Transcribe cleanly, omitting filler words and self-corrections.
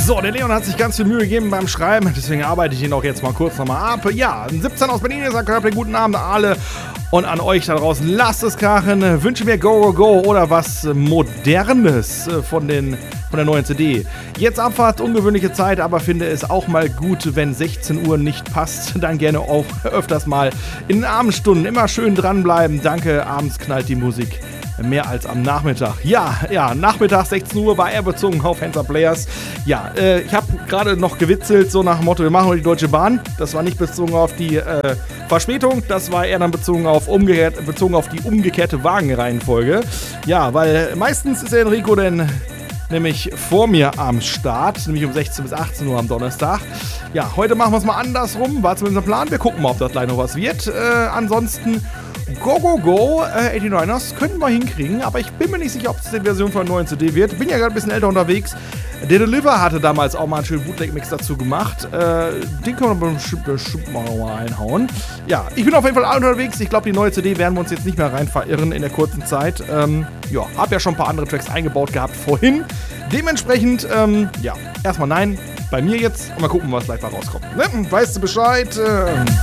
So, der Leon hat sich ganz viel Mühe gegeben beim Schreiben, deswegen arbeite ich ihn auch jetzt mal kurz nochmal ab. Ja, 17 aus Berlin, ihr sagt, guten Abend alle und an euch da draußen. Lasst es krachen, wünsche mir Go, Go, Go oder was Modernes von der neuen CD. Jetzt Abfahrt, ungewöhnliche Zeit, aber finde es auch mal gut, wenn 16 Uhr nicht passt, dann gerne auch öfters mal in den Abendstunden. Immer schön dranbleiben, danke, abends knallt die Musik mehr als am Nachmittag. Ja, Nachmittag 16 Uhr war eher bezogen auf Hands Up Players. Ja, ich habe gerade noch gewitzelt, so nach dem Motto, wir machen nur die Deutsche Bahn. Das war nicht bezogen auf die Verspätung, das war eher dann bezogen auf die umgekehrte Wagenreihenfolge. Ja, weil meistens ist der Enrico denn nämlich vor mir am Start, nämlich um 16 bis 18 Uhr am Donnerstag. Ja, heute machen wir es mal andersrum, war zumindest ein Plan. Wir gucken mal, ob das gleich noch was wird. Ansonsten Go, Go, Go, 89ers könnten wir hinkriegen, aber ich bin mir nicht sicher, ob es die Version von der neuen CD wird. Bin ja gerade ein bisschen älter unterwegs. Der Deliver hatte damals auch mal einen schönen Bootleg-Mix dazu gemacht. Den können wir bestimmt mal einhauen. Ja, ich bin auf jeden Fall unterwegs. Ich glaube, die neue CD werden wir uns jetzt nicht mehr rein verirren in der kurzen Zeit. Hab ja schon ein paar andere Tracks eingebaut gehabt vorhin. Dementsprechend, erstmal nein, bei mir jetzt. Und mal gucken, was gleich mal rauskommt. Ne? Weißt du Bescheid?